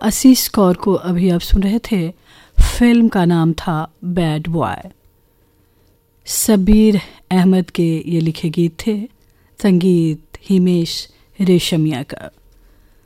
असीस कौर को अभी आप सुन रहे थे। फिल्म का नाम था बैड बॉय। सबीर अहमद के ये लिखे गीत थे, संगीत हिमेश रेशमिया का।